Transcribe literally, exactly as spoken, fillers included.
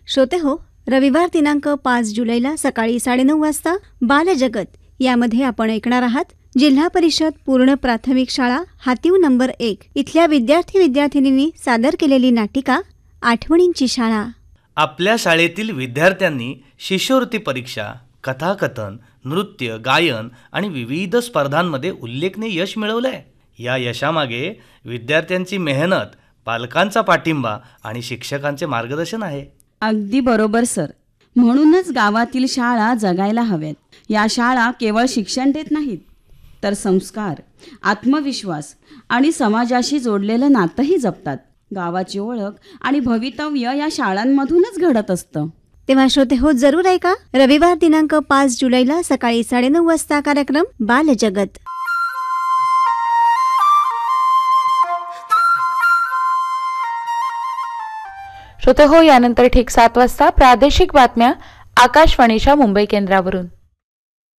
श्रोते हो, रविवार दिनांक पाच जुलैला सकाळी साडेनऊ वाजता बालजगत यामध्ये आपण ऐकणार आहात जिल्हा परिषद पूर्ण प्राथमिक शाळा हातीव नंबर एक इथल्या विद्यार्थी विद्यार्थिनींनी सादर केलेली नाटिका आठवणींची शाळा. आपल्या शाळेतील विद्यार्थ्यांनी शिष्यवृत्ती परीक्षा, कथाकथन, नृत्य, गायन आणि विविध स्पर्धांमध्ये उल्लेखनीय यश मिळवलंय. या यशामागे विद्यार्थ्यांची मेहनत, पालकांचा पाठिंबा आणि शिक्षकांचे मार्गदर्शन आहे. अगदी बरोबर सर. म्हणूनच गावातील शाळा जगायला हव्यात. या शाळा केवळ शिक्षण देत नाहीत, तर संस्कार, आत्मविश्वास आणि समाजाशी जोडलेलं नातंही जपतात. गावाची ओळख आणि भवितव्य या शाळांमधूनच घडत असतं. तेव्हा श्रोते हो, जरूर ऐका रविवार दिनांक पाच जुलैला सकाळी साडेनऊ वाजता कार्यक्रम बालजगत. श्रोते हो, यानंतर ठीक सात वाजता प्रादेशिक बातम्या आकाशवाणीच्या मुंबई केंद्रावरून.